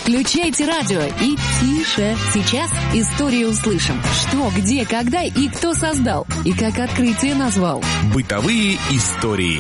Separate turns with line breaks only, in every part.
Включайте радио и тише. Сейчас историю услышим. Что, где, когда и кто создал. И как открытие назвал.
Бытовые истории.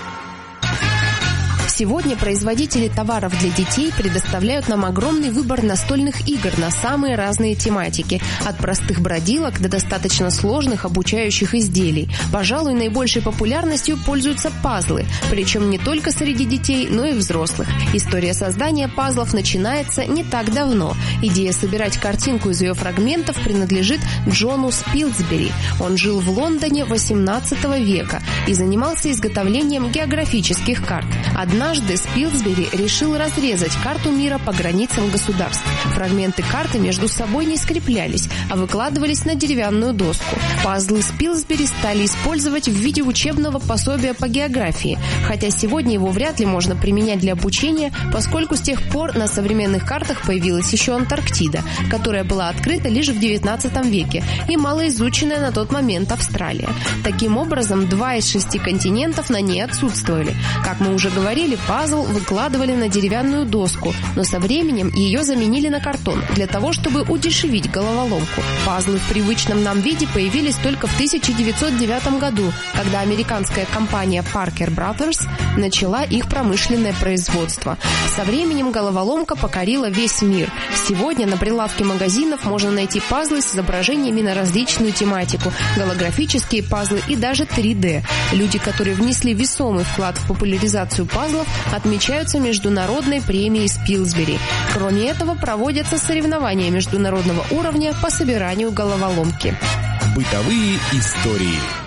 Сегодня производители товаров для детей предоставляют нам огромный выбор настольных игр на самые разные тематики, от простых бродилок до достаточно сложных обучающих изделий. Пожалуй, наибольшей популярностью пользуются пазлы, причем не только среди детей, но и взрослых. История создания пазлов начинается не так давно. Идея собирать картинку из ее фрагментов принадлежит Джону Спилсбери. Он жил в Лондоне XVIII века и занимался изготовлением географических карт. Однажды Спилсбери решил разрезать карту мира по границам государств. Фрагменты карты между собой не скреплялись, а выкладывались на деревянную доску. Пазлы Спилсбери стали использовать в виде учебного пособия по географии, хотя сегодня его вряд ли можно применять для обучения, поскольку с тех пор на современных картах появилась еще Антарктида, которая была открыта лишь в XIX веке, и малоизученная на тот момент Австралия. Таким образом, 2 из 6 континентов на ней отсутствовали. Как мы уже говорили, пазл выкладывали на деревянную доску, но со временем ее заменили на картон для того, чтобы удешевить головоломку. Пазлы в привычном нам виде появились только в 1909 году, когда американская компания Parker Brothers начала их промышленное производство. Со временем головоломка покорила весь мир. Сегодня на прилавке магазинов можно найти пазлы с изображениями на различную тематику, голографические пазлы и даже 3D. Люди, которые внесли весомый вклад в популяризацию пазлов, отмечаются международной премией Спилсбери. Кроме этого, проводятся соревнования международного уровня по собиранию головоломки.
Бытовые истории.